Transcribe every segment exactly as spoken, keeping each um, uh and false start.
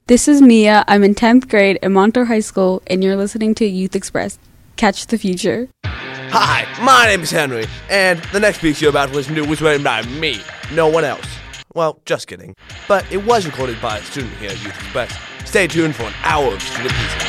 This is Mia. I'm in tenth grade at Montour High School, and you're listening to Youth Express. Catch the future. Hi, my name is Henry, and the next piece you're about to listen to was written by me, no one else. Well, just kidding. But it was recorded by a student here at Youth Express. Stay tuned for an hour of student pieces.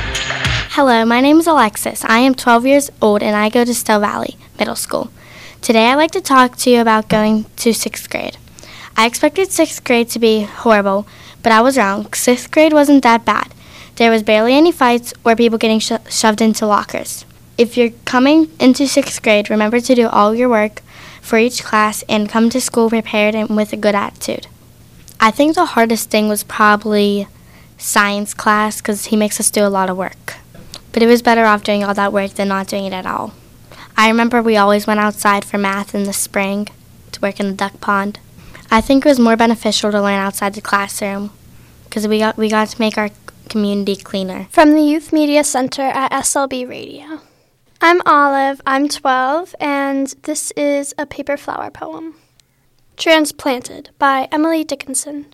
Hello, my name is Alexis. I am twelve years old, and I go to Still Valley Middle School. Today I'd like to talk to you about going to sixth grade. I expected sixth grade to be horrible, but I was wrong. Sixth grade wasn't that bad. There was barely any fights or people getting sho- shoved into lockers. If you're coming into sixth grade, remember to do all your work for each class and come to school prepared and with a good attitude. I think the hardest thing was probably science class because he makes us do a lot of work. But it was better off doing all that work than not doing it at all. I remember we always went outside for math in the spring to work in the duck pond. I think it was more beneficial to learn outside the classroom because we got we got to make our community cleaner. From the Youth Media Center at S L B Radio. I'm Olive, I'm twelve, and this is a paper flower poem. Transplanted by Emily Dickinson.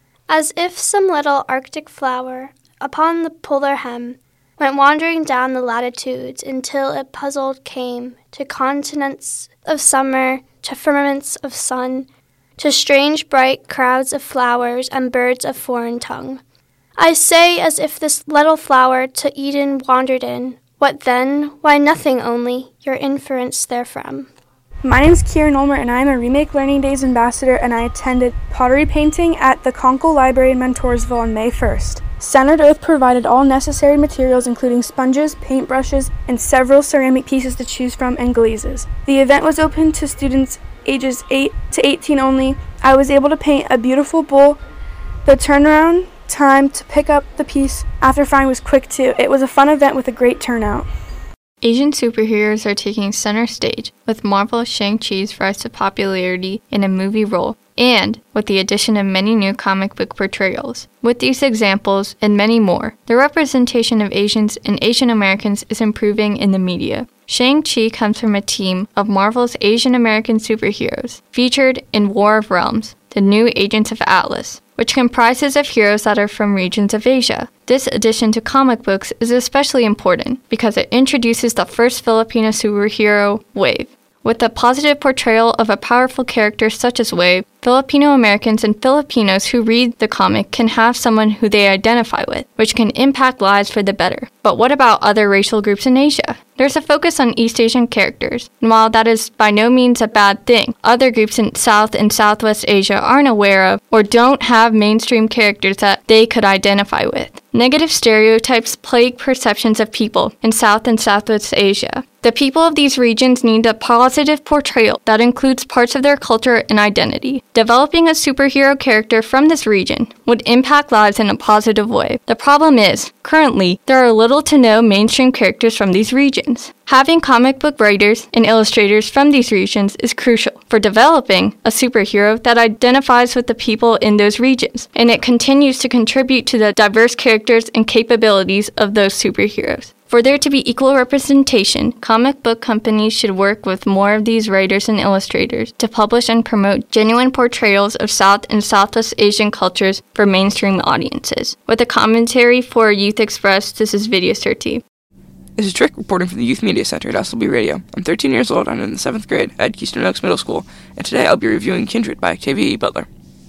As if some little Arctic flower upon the polar hem went wandering down the latitudes until it puzzled came to continents of summer, to firmaments of sun, to strange bright crowds of flowers and birds of foreign tongue. I say as if this little flower to Eden wandered in. What then? Why nothing only, your inference therefrom. My name is Kieran Ulmer, and I am a Remake Learning Days ambassador, and I attended pottery painting at the Conkle Library in Montoursville on May first. Standard Earth provided all necessary materials, including sponges, paintbrushes, and several ceramic pieces to choose from and glazes. The event was open to students ages eight to eighteen only. I was able to paint a beautiful bowl. The turnaround time to pick up the piece after frying was quick too. It was a fun event with a great turnout. Asian superheroes are taking center stage, with Marvel's Shang-Chi's rise to popularity in a movie role, and with the addition of many new comic book portrayals. With these examples and many more, the representation of Asians and Asian Americans is improving in the media. Shang-Chi comes from a team of Marvel's Asian American superheroes, featured in War of Realms, the new Agents of Atlas, which comprises of heroes that are from regions of Asia. This addition to comic books is especially important because it introduces the first Filipino superhero, Wave. With the positive portrayal of a powerful character such as Wave, Filipino Americans and Filipinos who read the comic can have someone who they identify with, which can impact lives for the better. But what about other racial groups in Asia? There's a focus on East Asian characters, and while that is by no means a bad thing, other groups in South and Southwest Asia aren't aware of or don't have mainstream characters that they could identify with. Negative stereotypes plague perceptions of people in South and Southwest Asia. The people of these regions need a positive portrayal that includes parts of their culture and identity. Developing a superhero character from this region would impact lives in a positive way. The problem is, currently, there are little to no mainstream characters from these regions. Having comic book writers and illustrators from these regions is crucial for developing a superhero that identifies with the people in those regions, and it continues to contribute to the diverse characters and capabilities of those superheroes. For there to be equal representation, comic book companies should work with more of these writers and illustrators to publish and promote genuine portrayals of South and Southwest Asian cultures for mainstream audiences. With a commentary for Youth Express, this is Video Surti. This is Trick reporting from the Youth Media Center at S L B Radio. I'm thirteen years old, I'm in the seventh grade at Keystone Oaks Middle School, and today I'll be reviewing Kindred by Octavia E. Butler.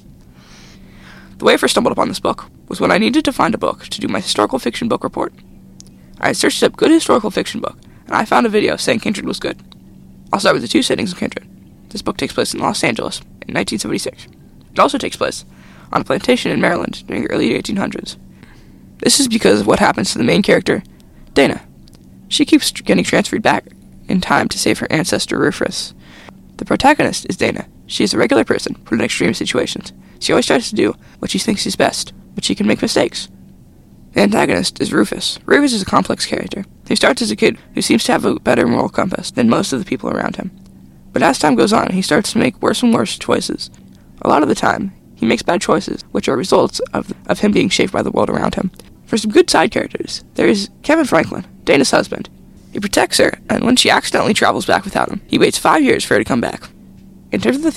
The way I first stumbled upon this book was when I needed to find a book to do my historical fiction book report. I had searched up good historical fiction book, and I found a video saying Kindred was good. I'll start with the two settings of Kindred. This book takes place in Los Angeles in nineteen seventy-six. It also takes place on a plantation in Maryland during the early eighteen hundreds. This is because of what happens to the main character, Dana. She keeps getting transferred back in time to save her ancestor Rufus. The protagonist is Dana. She is a regular person put in extreme situations. She always tries to do what she thinks is best, but she can make mistakes. The antagonist is Rufus. Rufus is a complex character. He starts as a kid who seems to have a better moral compass than most of the people around him. But as time goes on, he starts to make worse and worse choices. A lot of the time, he makes bad choices, which are results of, of him being shaped by the world around him. For some good side characters, there is Kevin Franklin, Dana's husband. He protects her, and when she accidentally travels back without him, he waits five years for her to come back. In terms of the theme,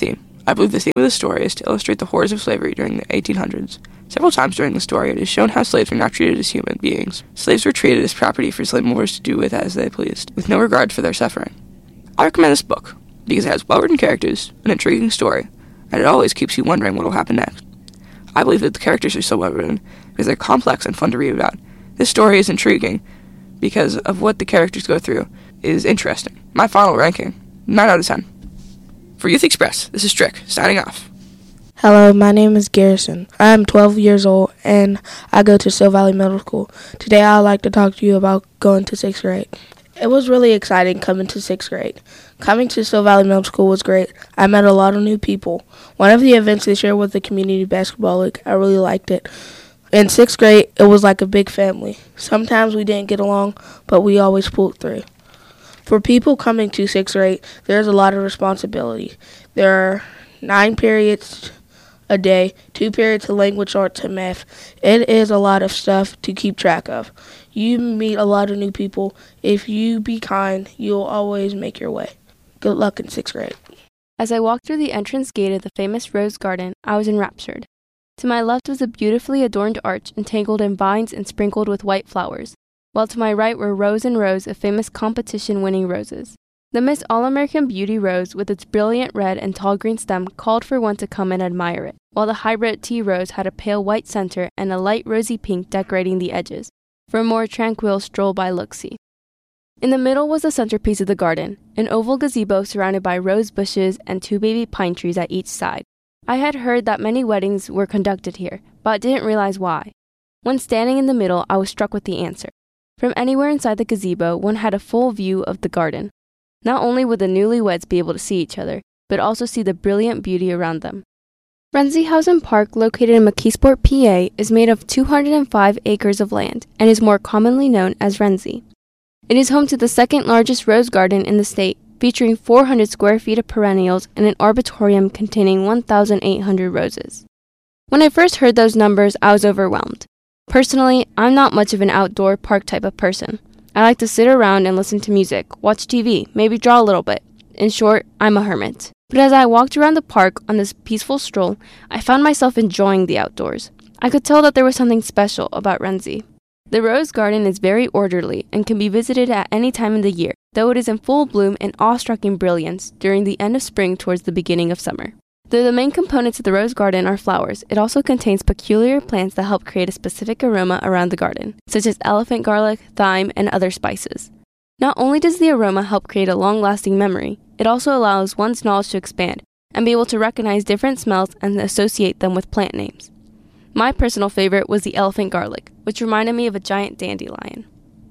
I believe the theme of the story is to illustrate the horrors of slavery during the eighteen hundreds. Several times during the story, it is shown how slaves were not treated as human beings. Slaves were treated as property for slave owners to do with as they pleased, with no regard for their suffering. I recommend this book because it has well-written characters, an intriguing story, and it always keeps you wondering what will happen next. I believe that the characters are so well-written because they're complex and fun to read about. This story is intriguing because of what the characters go through is interesting. My final ranking, nine out of ten. For Youth Express, this is Strick, signing off. Hello, my name is Garrison. I am twelve years old, and I go to Still Valley Middle School. Today, I'd like to talk to you about going to sixth grade. It was really exciting coming to sixth grade. Coming to Still Valley Middle School was great. I met a lot of new people. One of the events this year was the Community Basketball League. I really liked it. In sixth grade, it was like a big family. Sometimes we didn't get along, but we always pulled through. For people coming to sixth grade, there's a lot of responsibility. There are nine periods a day, two periods of language arts and math. It is a lot of stuff to keep track of. You meet a lot of new people. If you be kind, you'll always make your way. Good luck in sixth grade. As I walked through the entrance gate of the famous Rose Garden, I was enraptured. To my left was a beautifully adorned arch entangled in vines and sprinkled with white flowers, while to my right were rows and rows of famous competition-winning roses. The Miss All-American Beauty rose, with its brilliant red and tall green stem, called for one to come and admire it, while the hybrid tea rose had a pale white center and a light rosy pink decorating the edges, for a more tranquil stroll by look-see. In the middle was the centerpiece of the garden, an oval gazebo surrounded by rose bushes and two baby pine trees at each side. I had heard that many weddings were conducted here, but didn't realize why. When standing in the middle, I was struck with the answer. From anywhere inside the gazebo, one had a full view of the garden. Not only would the newlyweds be able to see each other, but also see the brilliant beauty around them. Renzihausen Park, located in McKeesport, P A, is made of two hundred five acres of land and is more commonly known as Renzi. It is home to the second largest rose garden in the state, featuring four hundred square feet of perennials and an arboretum containing one thousand eight hundred roses. When I first heard those numbers, I was overwhelmed. Personally, I'm not much of an outdoor park type of person. I like to sit around and listen to music, watch T V, maybe draw a little bit. In short, I'm a hermit. But as I walked around the park on this peaceful stroll, I found myself enjoying the outdoors. I could tell that there was something special about Renzi. The Rose Garden is very orderly and can be visited at any time of the year, though it is in full bloom and awe-striking brilliance during the end of spring towards the beginning of summer. Though the main components of the Rose Garden are flowers, it also contains peculiar plants that help create a specific aroma around the garden, such as elephant garlic, thyme, and other spices. Not only does the aroma help create a long-lasting memory, it also allows one's knowledge to expand and be able to recognize different smells and associate them with plant names. My personal favorite was the elephant garlic, which reminded me of a giant dandelion.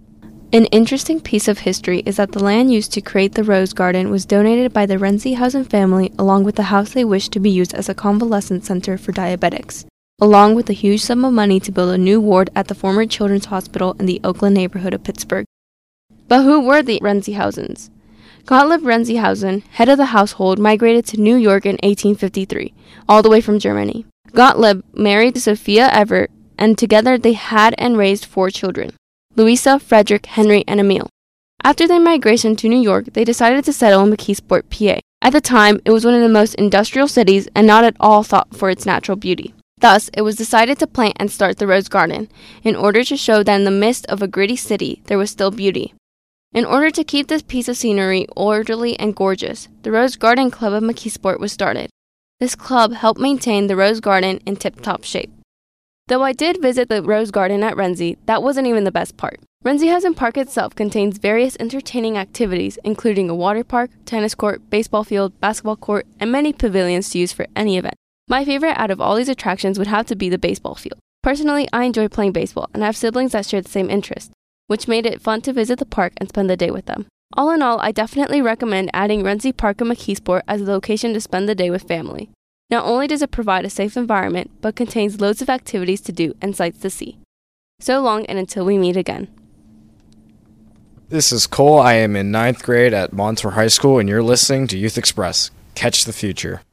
An interesting piece of history is that the land used to create the Rose Garden was donated by the Renzihausen family along with the house they wished to be used as a convalescent center for diabetics, along with a huge sum of money to build a new ward at the former Children's Hospital in the Oakland neighborhood of Pittsburgh. But who were the Renzihausens? Gottlieb Renzihausen, head of the household, migrated to New York in eighteen fifty-three, all the way from Germany. Gottlieb married Sophia Everett, and together they had and raised four children: Louisa, Frederick, Henry, and Emil. After their migration to New York, they decided to settle in McKeesport, P A. At the time, it was one of the most industrial cities and not at all thought for its natural beauty. Thus, it was decided to plant and start the Rose Garden, in order to show that in the midst of a gritty city, there was still beauty. In order to keep this piece of scenery orderly and gorgeous, the Rose Garden Club of McKeesport was started. This club helped maintain the Rose Garden in tip-top shape. Though I did visit the Rose Garden at Renzi, that wasn't even the best part. Renzihausen Park itself contains various entertaining activities, including a water park, tennis court, baseball field, basketball court, and many pavilions to use for any event. My favorite out of all these attractions would have to be the baseball field. Personally, I enjoy playing baseball, and I have siblings that share the same interest, which made it fun to visit the park and spend the day with them. All in all, I definitely recommend adding Renzi Park in McKeesport as a location to spend the day with family. Not only does it provide a safe environment, but contains loads of activities to do and sights to see. So long, and until we meet again. This is Cole. I am in ninth grade at Montour High School, and you're listening to Youth Express. Catch the future.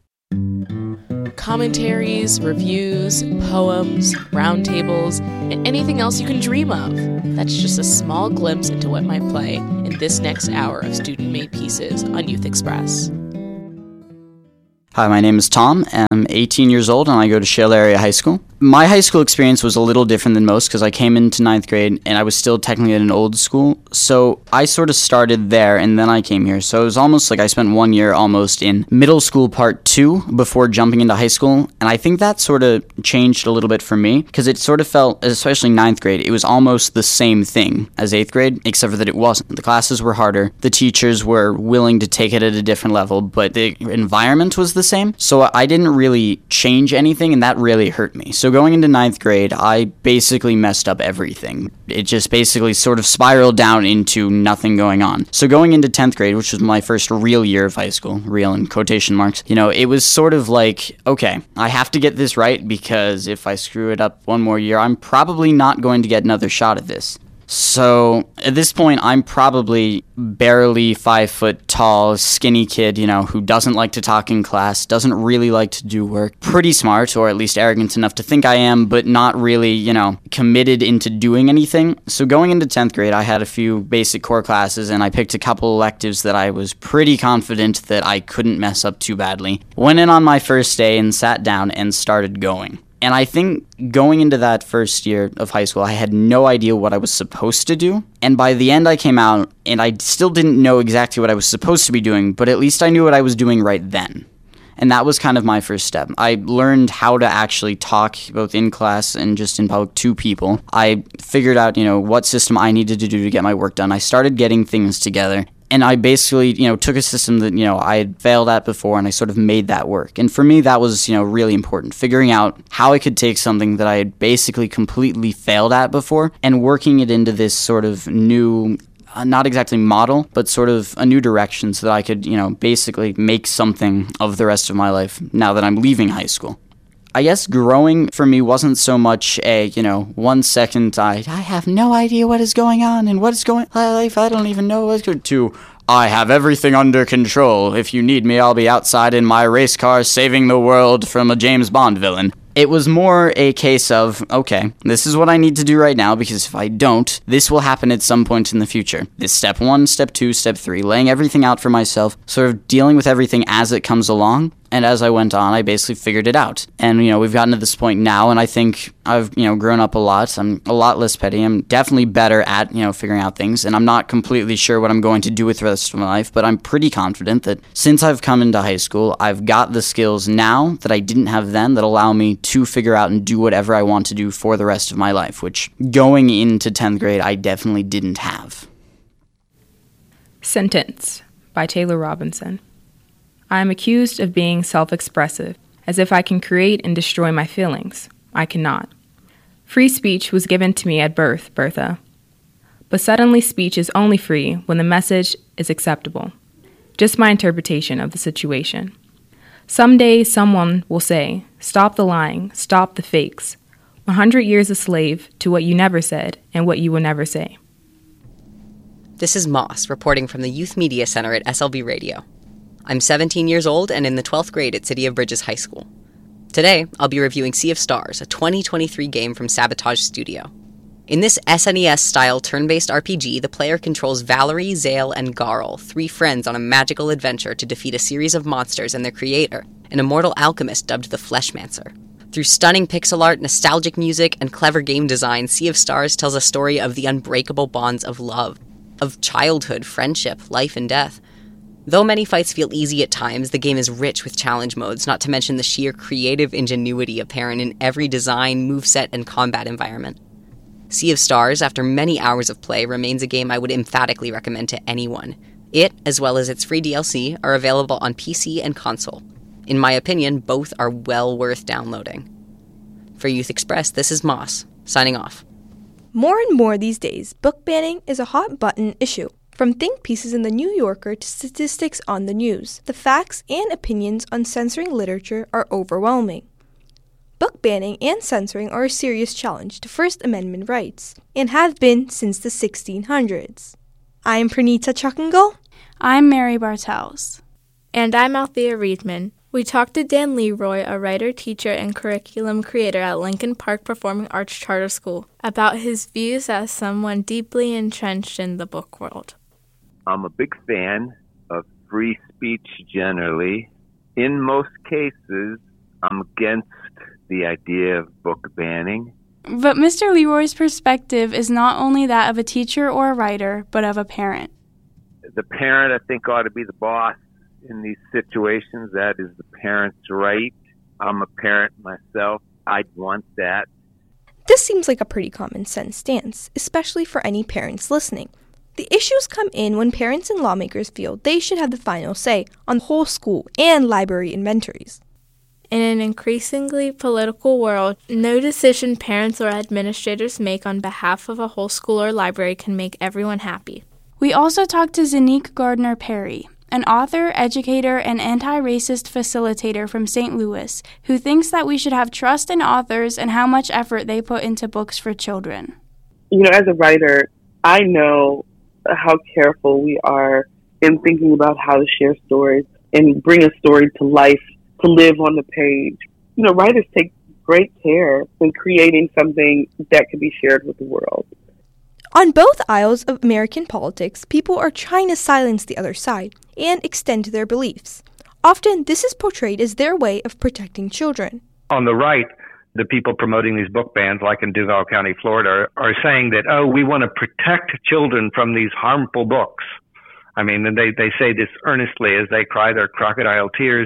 Commentaries, reviews, poems, roundtables, and anything else you can dream of. That's just a small glimpse into what might play in this next hour of student-made pieces on Youth Express. Hi, my name is Tom. I'm eighteen years old and I go to Shale Area High School. My high school experience was a little different than most because I came into ninth grade and I was still technically at an old school. So I sort of started there and then I came here. So it was almost like I spent one year almost in middle school part two before jumping into high school. And I think that sort of changed a little bit for me because it sort of felt, especially ninth grade, it was almost the same thing as eighth grade, except for that it wasn't. The classes were harder. The teachers were willing to take it at a different level, but the environment was the same. So I didn't really change anything and that really hurt me. So going into ninth grade, I basically messed up everything. It just basically sort of spiraled down into nothing going on. So going into tenth grade, which was my first real year of high school, real in quotation marks, you know, it was sort of like, okay, I have to get this right because if I screw it up one more year, I'm probably not going to get another shot at this. So at this point, I'm probably barely five foot tall, skinny kid, you know, who doesn't like to talk in class, doesn't really like to do work, pretty smart, or at least arrogant enough to think I am, but not really, you know, committed into doing anything. So going into tenth grade, I had a few basic core classes and I picked a couple electives that I was pretty confident that I couldn't mess up too badly. Went in on my first day and sat down and started going. And I think going into that first year of high school, I had no idea what I was supposed to do. And by the end, I came out and I still didn't know exactly what I was supposed to be doing, but at least I knew what I was doing right then. And that was kind of my first step. I learned how to actually talk both in class and just in public to people. I figured out, you know, what system I needed to do to get my work done. I started getting things together. And I basically, you know, took a system that, you know, I had failed at before and I sort of made that work. And for me, that was, you know, really important. Figuring out how I could take something that I had basically completely failed at before and working it into this sort of new, uh, not exactly model, but sort of a new direction so that I could, you know, basically make something of the rest of my life now that I'm leaving high school. I guess growing for me wasn't so much a, you know, one second I I have no idea what is going on and what is going on life. I don't even know what's good to I have everything under control. If you need me, I'll be outside in my race car saving the world from a James Bond villain. It was more a case of, okay, this is what I need to do right now because if I don't, this will happen at some point in the future. This step one, step two, step three, laying everything out for myself, sort of dealing with everything as it comes along. And as I went on, I basically figured it out. And, you know, we've gotten to this point now, and I think I've, you know, grown up a lot. I'm a lot less petty. I'm definitely better at, you know, figuring out things. And I'm not completely sure what I'm going to do with the rest of my life, but I'm pretty confident that since I've come into high school, I've got the skills now that I didn't have then that allow me to figure out and do whatever I want to do for the rest of my life, which going into tenth grade, I definitely didn't have. Sentence by Taylor Robinson. I am accused of being self-expressive, as if I can create and destroy my feelings. I cannot. Free speech was given to me at birth, Bertha. But suddenly speech is only free when the message is acceptable. Just my interpretation of the situation. Someday someone will say, stop the lying, stop the fakes. one hundred years a slave to what you never said and what you will never say. This is Moss, reporting from the Youth Media Center at S L B Radio. I'm seventeen years old and in the twelfth grade at City of Bridges High School. Today, I'll be reviewing Sea of Stars, a twenty twenty-three game from Sabotage Studio. In this S N E S-style turn-based R P G, the player controls Valerie, Zale, and Garl, three friends on a magical adventure to defeat a series of monsters and their creator, an immortal alchemist dubbed the Fleshmancer. Through stunning pixel art, nostalgic music, and clever game design, Sea of Stars tells a story of the unbreakable bonds of love, of childhood, friendship, life, and death. Though many fights feel easy at times, the game is rich with challenge modes, not to mention the sheer creative ingenuity apparent in every design, moveset, and combat environment. Sea of Stars, after many hours of play, remains a game I would emphatically recommend to anyone. It, as well as its free D L C, are available on P C and console. In my opinion, both are well worth downloading. For Youth Express, this is Moss, signing off. More and more these days, book banning is a hot-button issue. From think pieces in The New Yorker to statistics on the news, the facts and opinions on censoring literature are overwhelming. Book banning and censoring are a serious challenge to First Amendment rights, and have been since the sixteen hundreds. I'm Pranita Chuckengle. I'm Mary Bartels. And I'm Althea Reedman. We talked to Dan Leroy, a writer, teacher, and curriculum creator at Lincoln Park Performing Arts Charter School, about his views as someone deeply entrenched in the book world. I'm a big fan of free speech generally, In most cases, I'm against the idea of book banning. But Mister Leroy's perspective is not only that of a teacher or a writer, but of a parent. The parent, I think, ought to be the boss in these situations. That is the parent's right. I'm a parent myself. I'd want that. This seems like a pretty common sense stance, especially for any parents listening. The issues come in when parents and lawmakers feel they should have the final say on the whole school and library inventories. In an increasingly political world, no decision parents or administrators make on behalf of a whole school or library can make everyone happy. We also talked to Zanique Gardner-Perry, an author, educator, and anti-racist facilitator from Saint Louis, who thinks that we should have trust in authors and how much effort they put into books for children. You know, as a writer, I know how careful we are in thinking about how to share stories and bring a story to life, to live on the page. You know, writers take great care in creating something that can be shared with the world. On both aisles of American politics, people are trying to silence the other side and extend their beliefs. Often, this is portrayed as their way of protecting children. On the right, the people promoting these book bans, like in Duval County, Florida, are saying that, oh, we want to protect children from these harmful books. I mean, and they, they say this earnestly as they cry their crocodile tears.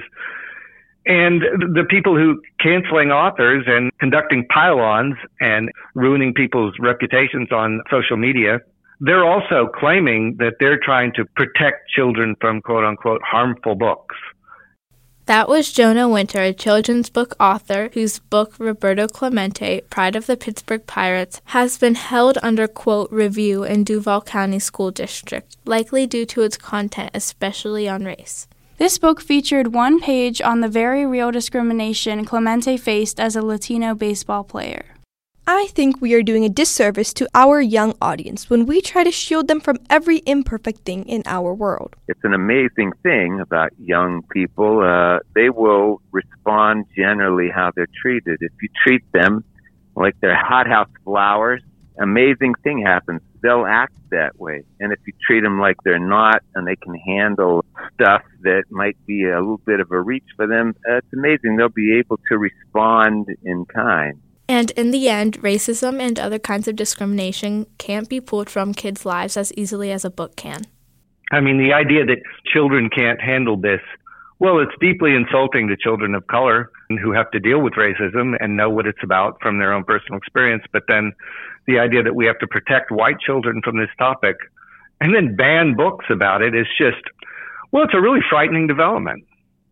And the people who canceling authors and conducting pile-ons and ruining people's reputations on social media, they're also claiming that they're trying to protect children from quote-unquote harmful books. That was Jonah Winter, a children's book author whose book Roberto Clemente, Pride of the Pittsburgh Pirates, has been held under, quote, review in Duval County School District, likely due to its content, especially on race. This book featured one page on the very real discrimination Clemente faced as a Latino baseball player. I think we are doing a disservice to our young audience when we try to shield them from every imperfect thing in our world. It's an amazing thing about young people. Uh, they will respond generally how they're treated. If you treat them like they're hothouse flowers, amazing thing happens. They'll act that way. And if you treat them like they're not and they can handle stuff that might be a little bit of a reach for them, uh, it's amazing. They'll be able to respond in kind. And in the end, racism and other kinds of discrimination can't be pulled from kids' lives as easily as a book can. I mean, the idea that children can't handle this, well, it's deeply insulting to children of color who have to deal with racism and know what it's about from their own personal experience. But then the idea that we have to protect white children from this topic and then ban books about it is just, well, it's a really frightening development.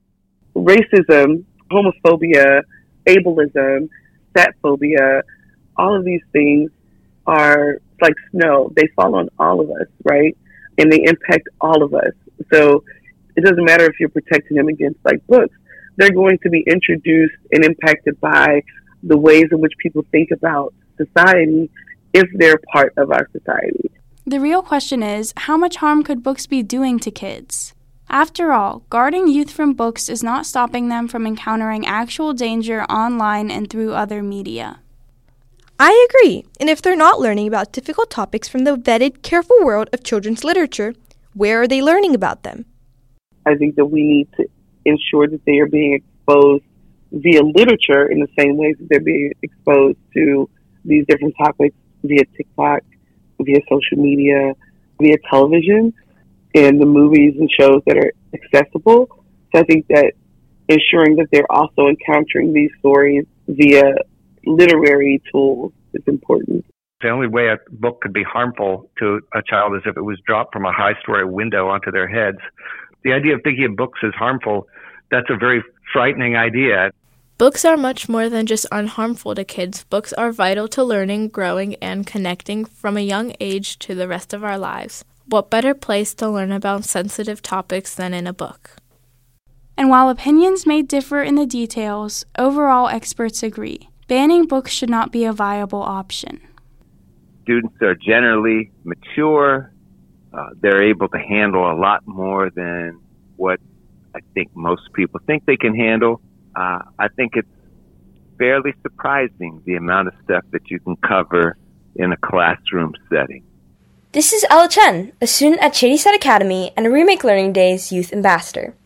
Racism, homophobia, ableism, fat phobia, all of these things are like snow. They fall on all of us, right? And they impact all of us. So it doesn't matter if you're protecting them against like books. They're going to be introduced and impacted by the ways in which people think about society if they're part of our society. The real question is, how much harm could books be doing to kids? After all, guarding youth from books is not stopping them from encountering actual danger online and through other media. I agree, and if they're not learning about difficult topics from the vetted, careful world of children's literature, where are they learning about them? I think that we need to ensure that they are being exposed via literature in the same ways that they're being exposed to these different topics via TikTok, via social media, via television, and the movies and shows that are accessible. So I think that ensuring that they're also encountering these stories via literary tools is important. The only way a book could be harmful to a child is if it was dropped from a high-story window onto their heads. The idea of thinking of books as harmful, that's a very frightening idea. Books are much more than just unharmful to kids. Books are vital to learning, growing, and connecting from a young age to the rest of our lives. What better place to learn about sensitive topics than in a book? And while opinions may differ in the details, overall experts agree. Banning books should not be a viable option. Students are generally mature. Uh, they're able to handle a lot more than what I think most people think they can handle. Uh, I think it's fairly surprising the amount of stuff that you can cover in a classroom setting. This is Ella Chen, a student at Shadyside Academy and a Remake Learning Days youth ambassador.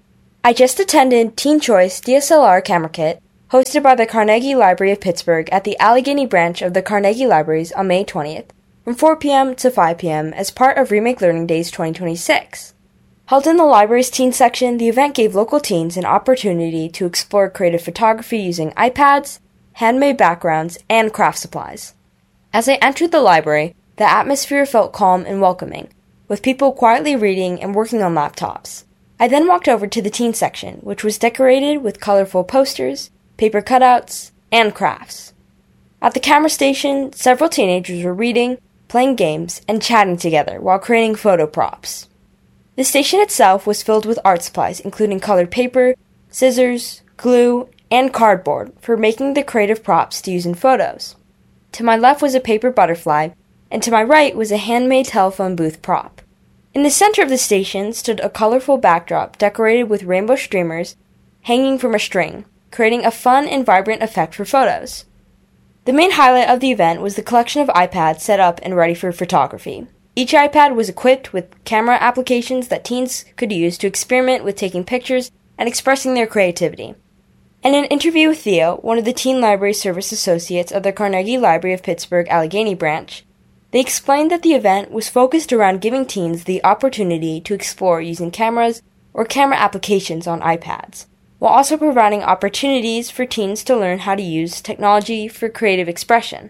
I just attended Teen Choice D S L R Camera Kit, hosted by the Carnegie Library of Pittsburgh at the Allegheny branch of the Carnegie Libraries on May twentieth, from four p.m. to five p.m. as part of Remake Learning Days twenty twenty-six. Held in the library's teen section, the event gave local teens an opportunity to explore creative photography using iPads, handmade backgrounds, and craft supplies. As I entered the library, the atmosphere felt calm and welcoming, with people quietly reading and working on laptops. I then walked over to the teen section, which was decorated with colorful posters, paper cutouts, and crafts. At the camera station, several teenagers were reading, playing games, and chatting together while creating photo props. The station itself was filled with art supplies, including colored paper, scissors, glue, and cardboard for making the creative props to use in photos. To my left was a paper butterfly, and to my right was a handmade telephone booth prop. In the center of the station stood a colorful backdrop decorated with rainbow streamers hanging from a string, creating a fun and vibrant effect for photos. The main highlight of the event was the collection of iPads set up and ready for photography. Each iPad was equipped with camera applications that teens could use to experiment with taking pictures and expressing their creativity. In an interview with Theo, one of the Teen Library Service Associates of the Carnegie Library of Pittsburgh Allegheny branch, they explained that the event was focused around giving teens the opportunity to explore using cameras or camera applications on iPads, while also providing opportunities for teens to learn how to use technology for creative expression.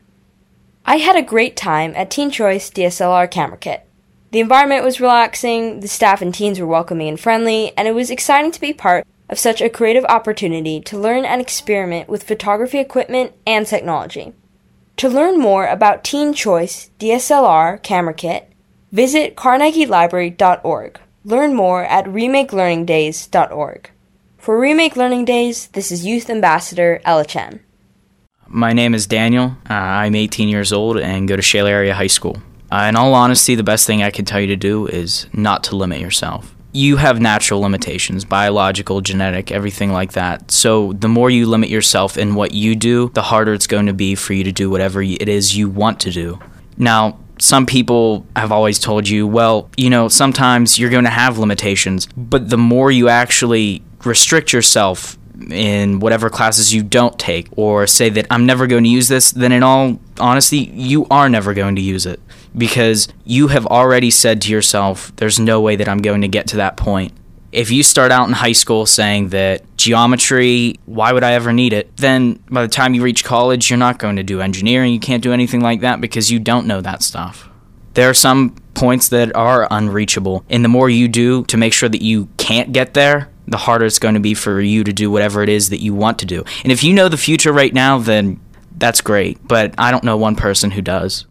I had a great time at Teen Choice D S L R Camera Kit. The environment was relaxing, the staff and teens were welcoming and friendly, and it was exciting to be part of such a creative opportunity to learn and experiment with photography equipment and technology. To learn more about Teen Choice D S L R Camera Kit, visit carnegie library dot org. Learn more at remake learning days dot org. For Remake Learning Days, this is Youth Ambassador Ella Chen. My name is Daniel. Uh, I'm eighteen years old and go to Shale Area High School. Uh, in all honesty, the best thing I can tell you to do is not to limit yourself. You have natural limitations, biological, genetic, everything like that. So the more you limit yourself in what you do, the harder it's going to be for you to do whatever it is you want to do. Now, some people have always told you, well, you know, sometimes you're going to have limitations, but the more you actually restrict yourself in whatever classes you don't take, or say that I'm never going to use this, then in all honesty, you are never going to use it, because you have already said to yourself, there's no way that I'm going to get to that point. If you start out in high school saying that geometry, why would I ever need it, then by the time you reach college, you're not going to do engineering, you can't do anything like that because you don't know that stuff. There are some points that are unreachable, and the more you do to make sure that you can't get there, the harder it's going to be for you to do whatever it is that you want to do. And if you know the future right now, then that's great, but I don't know one person who does.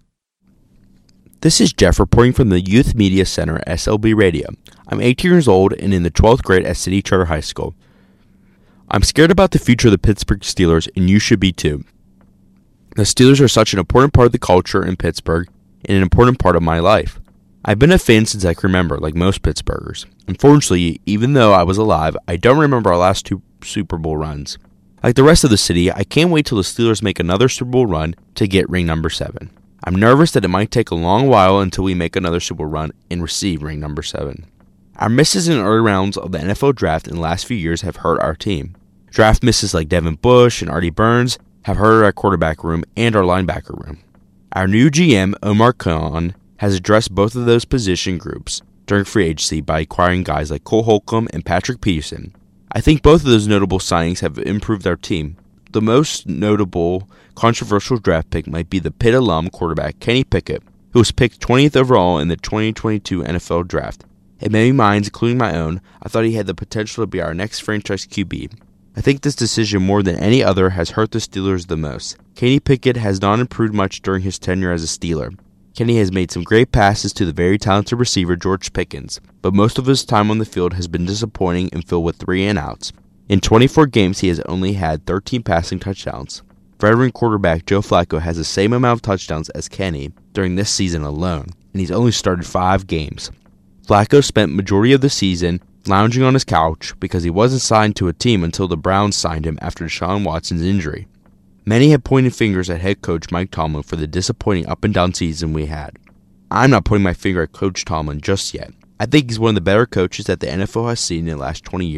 This is Jeff reporting from the Youth Media Center at S L B Radio. I'm eighteen years old and in the twelfth grade at City Charter High School. I'm scared about the future of the Pittsburgh Steelers, and you should be too. The Steelers are such an important part of the culture in Pittsburgh and an important part of my life. I've been a fan since I can remember, like most Pittsburghers. Unfortunately, even though I was alive, I don't remember our last two Super Bowl runs. Like the rest of the city, I can't wait till the Steelers make another Super Bowl run to get ring number seven. I'm nervous that it might take a long while until we make another Super Bowl run and receive ring number seven. Our misses in early rounds of the N F L draft in the last few years have hurt our team. Draft misses like Devin Bush and Artie Burns have hurt our quarterback room and our linebacker room. Our new G M, Omar Khan, has addressed both of those position groups during free agency by acquiring guys like Cole Holcomb and Patrick Peterson. I think both of those notable signings have improved our team. The most notable controversial draft pick might be the Pitt alum quarterback Kenny Pickett, who was picked twentieth overall in the twenty twenty-two N F L Draft. In many minds, including my own, I thought he had the potential to be our next franchise Q B. I think this decision more than any other has hurt the Steelers the most. Kenny Pickett has not improved much during his tenure as a Steeler. Kenny has made some great passes to the very talented receiver George Pickens, but most of his time on the field has been disappointing and filled with three and outs. In twenty-four games, he has only had thirteen passing touchdowns. Veteran quarterback Joe Flacco has the same amount of touchdowns as Kenny during this season alone, and he's only started five games. Flacco spent majority of the season lounging on his couch because he wasn't signed to a team until the Browns signed him after Deshaun Watson's injury. Many have pointed fingers at head coach Mike Tomlin for the disappointing up-and-down season we had. I'm not pointing my finger at Coach Tomlin just yet. I think he's one of the better coaches that the N F L has seen in the last twenty years,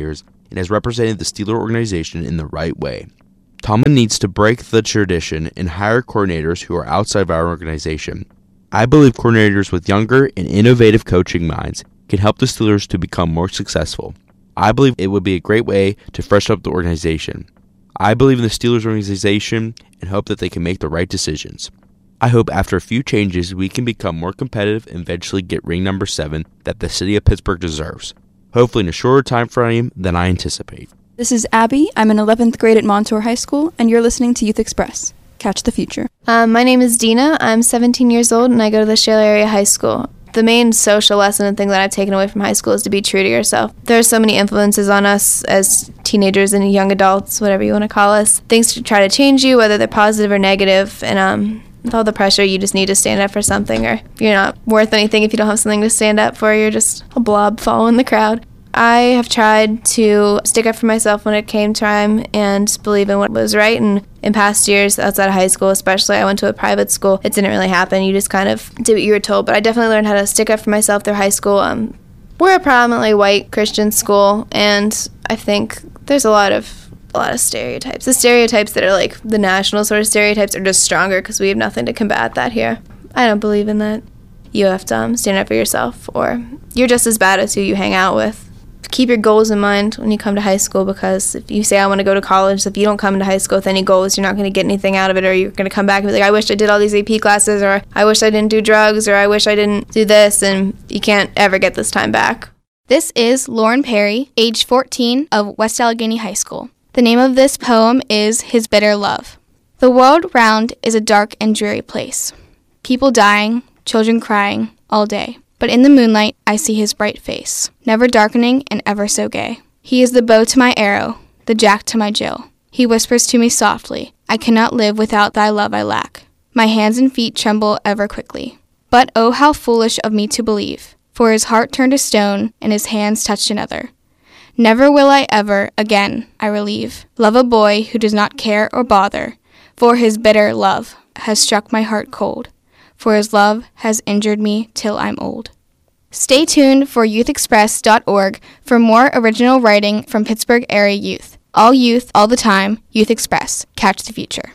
and has represented the Steeler organization in the right way. Tomlin needs to break the tradition and hire coordinators who are outside of our organization. I believe coordinators with younger and innovative coaching minds can help the Steelers to become more successful. I believe it would be a great way to freshen up the organization. I believe in the Steelers organization and hope that they can make the right decisions. I hope after a few changes we can become more competitive and eventually get ring number seven that the city of Pittsburgh deserves, hopefully in a shorter time frame than I anticipate. This is Abby. I'm in eleventh grade at Montour High School, and you're listening to Youth Express. Catch the future. Um, my name is Dina. I'm seventeen years old, and I go to the Shale Area High School. The main social lesson and thing that I've taken away from high school is to be true to yourself. There are so many influences on us as teenagers and young adults, whatever you want to call us. Things to try to change you, whether they're positive or negative, and um, with all the pressure, you just need to stand up for something, or you're not worth anything if you don't have something to stand up for. You're just a blob following the crowd. I have tried to stick up for myself when it came time and believe in what was right. And in past years, outside of high school especially, I went to a private school. It didn't really happen. You just kind of did what you were told. But I definitely learned how to stick up for myself through high school. Um, we're a predominantly white Christian school, and I think there's a lot of a lot of stereotypes. The stereotypes that are like the national sort of stereotypes are just stronger because we have nothing to combat that here. I don't believe in that. You have to um, stand up for yourself, or you're just as bad as who you hang out with. Keep your goals in mind when you come to high school, because if you say I want to go to college, if you don't come to high school with any goals, you're not going to get anything out of it, or you're going to come back and be like, I wish I did all these A P classes, or I wish I didn't do drugs, or I wish I didn't do this, and you can't ever get this time back. This is Lauren Perry, age fourteen, of West Allegheny High School. The name of this poem is His Bitter Love. The world round is a dark and dreary place. People dying, children crying, all day. But in the moonlight, I see his bright face, never darkening and ever so gay. He is the bow to my arrow, the jack to my Jill. He whispers to me softly, I cannot live without thy love I lack. My hands and feet tremble ever quickly. But oh, how foolish of me to believe, for his heart turned to stone and his hands touched another. Never will I ever, again, I relieve, love a boy who does not care or bother, for his bitter love has struck my heart cold. For his love has injured me till I'm old. Stay tuned for youth express dot org for more original writing from Pittsburgh area youth. All youth, all the time, Youth Express. Catch the future.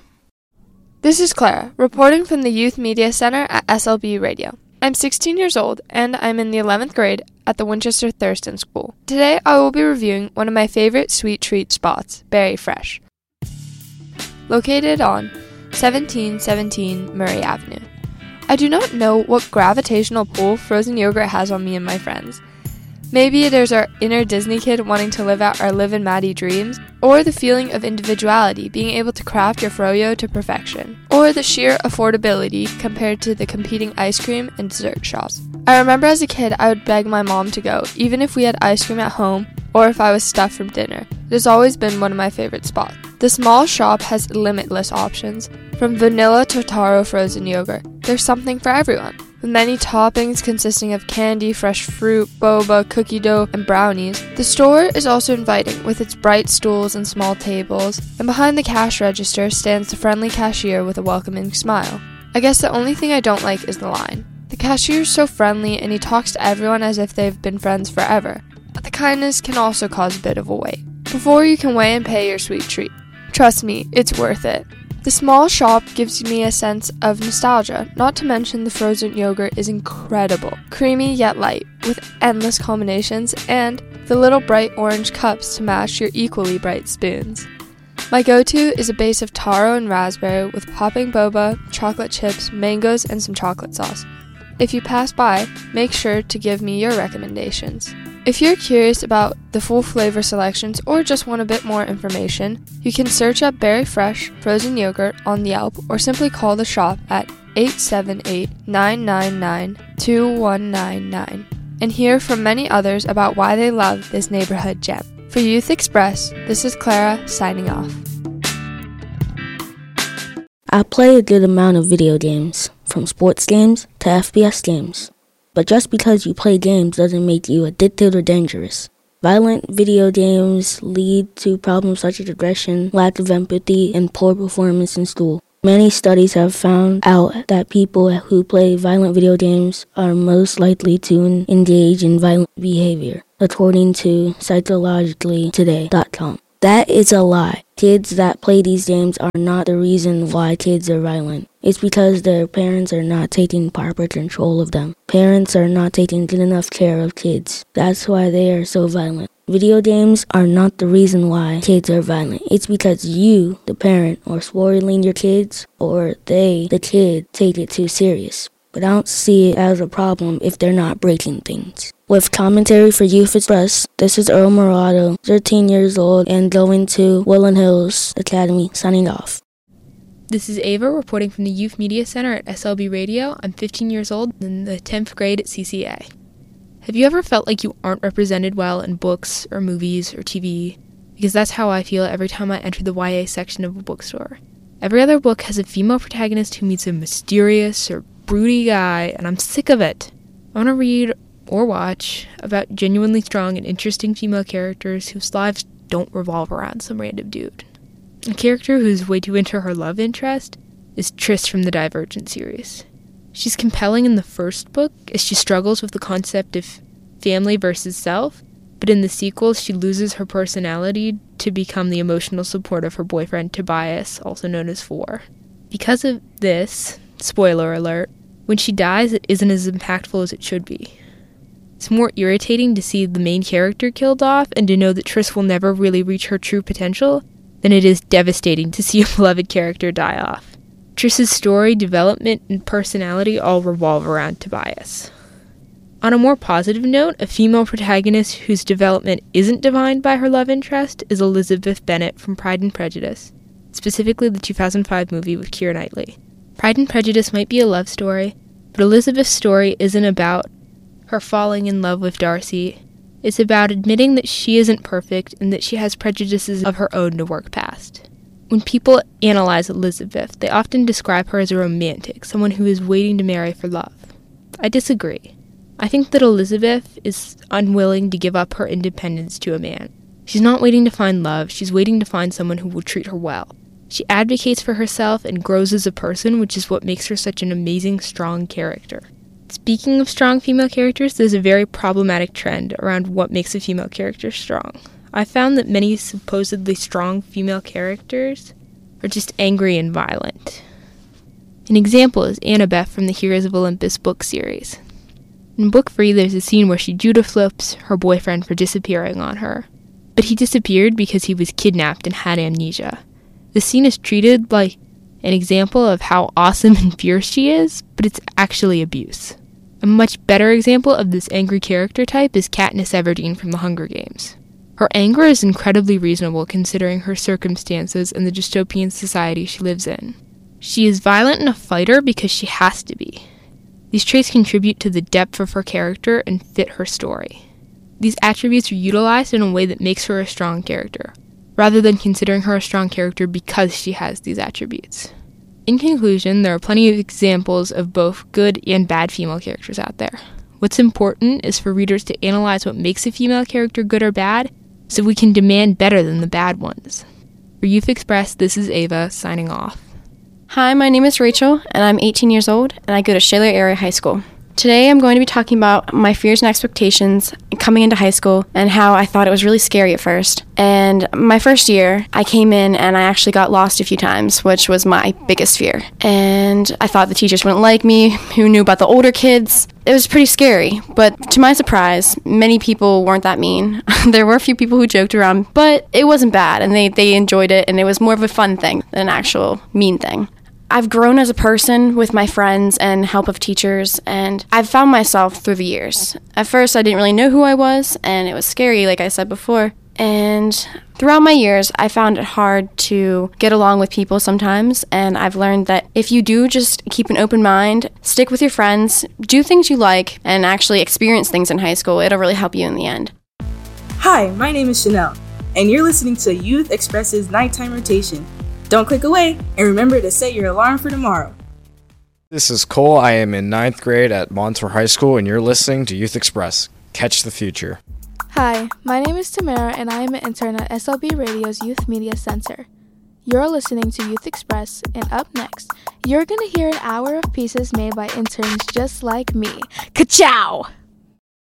This is Clara, reporting from the Youth Media Center at S L B Radio. I'm sixteen years old, and I'm in the eleventh grade at the Winchester Thurston School. Today, I will be reviewing one of my favorite sweet treat spots, Berry Fresh, located on seventeen seventeen Murray Avenue. I do not know what gravitational pull frozen yogurt has on me and my friends. Maybe there's our inner Disney kid wanting to live out our Liv and Maddie dreams, or the feeling of individuality, being able to craft your froyo to perfection, or the sheer affordability compared to the competing ice cream and dessert shops. I remember as a kid I would beg my mom to go, even if we had ice cream at home, or if I was stuffed from dinner. It has always been one of my favorite spots. The small shop has limitless options, from vanilla to taro frozen yogurt. There's something for everyone. With many toppings consisting of candy, fresh fruit, boba, cookie dough, and brownies, the store is also inviting with its bright stools and small tables, and behind the cash register stands the friendly cashier with a welcoming smile. I guess the only thing I don't like is the line. The cashier is so friendly and he talks to everyone as if they've been friends forever, but the kindness can also cause a bit of a wait before you can weigh and pay your sweet treat. Trust me, it's worth it. The small shop gives me a sense of nostalgia, not to mention the frozen yogurt is incredible, creamy yet light, with endless combinations, and the little bright orange cups to match your equally bright spoons. My go-to is a base of taro and raspberry with popping boba, chocolate chips, mangoes, and some chocolate sauce. If you pass by, make sure to give me your recommendations. If you're curious about the full flavor selections or just want a bit more information, you can search up Berry Fresh frozen yogurt on Yelp or simply call the shop at eight seven eight, nine nine nine, two one nine nine and hear from many others about why they love this neighborhood gem. For Youth Express, this is Clara signing off. I play a good amount of video games, from sports games to F P S games. But just because you play games doesn't make you addicted or dangerous. Violent video games lead to problems such as aggression, lack of empathy, and poor performance in school. Many studies have found out that people who play violent video games are most likely to engage in violent behavior. according to psychologically today dot com. That is a lie. Kids that play these games are not the reason why kids are violent. It's because their parents are not taking proper control of them. Parents are not taking good enough care of kids. That's why they are so violent. Video games are not the reason why kids are violent. It's because you, the parent, are spoiling your kids, or they, the kid, take it too serious. But I don't see it as a problem if they're not breaking things. With commentary for Youth Express, this is Earl Morado, thirteen years old and going to Woodland Hills Academy, signing off. This is Ava reporting from the Youth Media Center at S L B Radio. I'm fifteen years old and in the tenth grade at C C A. Have you ever felt like you aren't represented well in books or movies or T V? Because that's how I feel every time I enter the Y A section of a bookstore. Every other book has a female protagonist who meets a mysterious or broody guy, and I'm sick of it. I want to read or watch about genuinely strong and interesting female characters whose lives don't revolve around some random dude. A character who's way too into her love interest is Triss from the Divergent series. She's compelling in the first book as she struggles with the concept of family versus self, but in the sequels she loses her personality to become the emotional support of her boyfriend Tobias, also known as Four. Because of this, spoiler alert, when she dies it isn't as impactful as it should be. It's more irritating to see the main character killed off and to know that Triss will never really reach her true potential than it is devastating to see a beloved character die off. Triss's story, development, and personality all revolve around Tobias. On a more positive note, a female protagonist whose development isn't defined by her love interest is Elizabeth Bennet from Pride and Prejudice, specifically the two thousand five movie with Keira Knightley. Pride and Prejudice might be a love story, but Elizabeth's story isn't about her falling in love with Darcy. It's about admitting that she isn't perfect and that she has prejudices of her own to work past. When people analyze Elizabeth, they often describe her as a romantic, someone who is waiting to marry for love. I disagree. I think that Elizabeth is unwilling to give up her independence to a man. She's not waiting to find love, she's waiting to find someone who will treat her well. She advocates for herself and grows as a person, which is what makes her such an amazing, strong character. Speaking of strong female characters, there's a very problematic trend around what makes a female character strong. I found that many supposedly strong female characters are just angry and violent. An example is Annabeth from the Heroes of Olympus book series. In book three, there's a scene where she Judah flips her boyfriend for disappearing on her. But he disappeared because he was kidnapped and had amnesia. The scene is treated like an example of how awesome and fierce she is, but it's actually abuse. A much better example of this angry character type is Katniss Everdeen from The Hunger Games. Her anger is incredibly reasonable considering her circumstances and the dystopian society she lives in. She is violent and a fighter because she has to be. These traits contribute to the depth of her character and fit her story. These attributes are utilized in a way that makes her a strong character, rather than considering her a strong character because she has these attributes. In conclusion, there are plenty of examples of both good and bad female characters out there. What's important is for readers to analyze what makes a female character good or bad, so we can demand better than the bad ones. For Youth Express, this is Ava, signing off. Hi, my name is Rachel, and I'm eighteen years old, and I go to Shaler Area High School. Today I'm going to be talking about my fears and expectations coming into high school and how I thought it was really scary at first. And my first year, I came in and I actually got lost a few times, which was my biggest fear. And I thought the teachers wouldn't like me, who knew about the older kids. It was pretty scary, but to my surprise, many people weren't that mean. There were a few people who joked around, but it wasn't bad, and they, they enjoyed it, and it was more of a fun thing than an actual mean thing. I've grown as a person with my friends and help of teachers, and I've found myself through the years. At first, I didn't really know who I was, and it was scary, like I said before. And throughout my years, I found it hard to get along with people sometimes, and I've learned that if you do just keep an open mind, stick with your friends, do things you like, and actually experience things in high school, it'll really help you in the end. Hi, my name is Chanel, and you're listening to Youth Express's Nighttime Rotation. Don't click away, and remember to set your alarm for tomorrow. This is Cole. I am in ninth grade at Montour High School, and you're listening to Youth Express. Catch the future. Hi, my name is Tamara, and I am an intern at S L B Radio's Youth Media Center. You're listening to Youth Express, and up next, you're going to hear an hour of pieces made by interns just like me. Ka-chow!